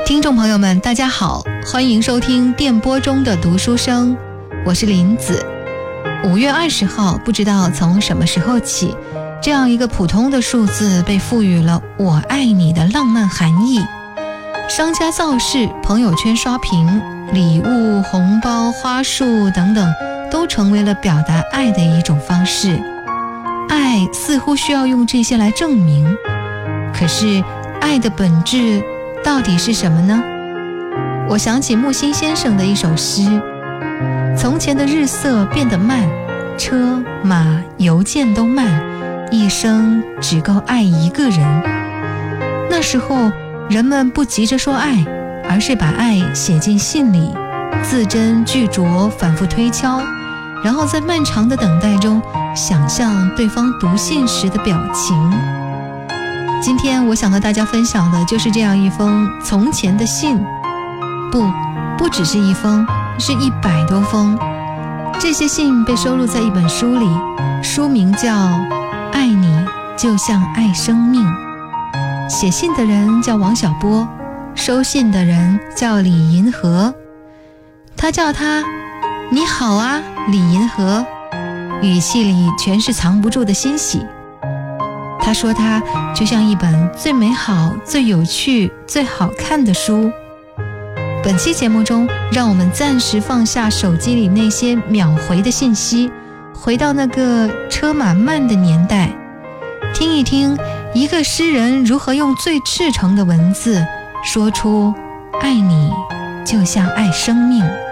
听众朋友们大家好，欢迎收听电波中的读书声，我是林子。5月20号，不知道从什么时候起，这样一个普通的数字被赋予了我爱你的浪漫含义。商家造势，朋友圈刷屏，礼物、红包、花束等等都成为了表达爱的一种方式。爱似乎需要用这些来证明，可是爱的本质到底是什么呢？我想起木心先生的一首诗：从前的日色变得慢，车马邮件都慢，一生只够爱一个人。那时候人们不急着说爱，而是把爱写进信里，字斟句酌，反复推敲，然后在漫长的等待中想象对方读信时的表情。今天我想和大家分享的就是这样一封从前的信，不只是一封，是100多封。这些信被收录在一本书里，书名叫《爱你就像爱生命》。写信的人叫王小波，收信的人叫李银河。他叫他你好啊，李银河，语气里全是藏不住的欣喜。他说他就像一本最美好、最有趣、最好看的书。本期节目中，让我们暂时放下手机里那些秒回的信息，回到那个车马慢的年代，听一听一个诗人如何用最赤诚的文字说出爱你就像爱生命。